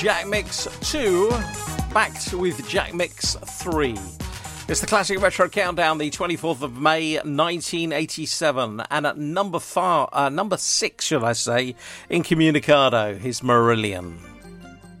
Jack Mix 2, backed with Jack Mix 3. It's the Classic Retro Countdown, the 24th of May, 1987. And at number 6, should I say, Incommunicado, is Marillion.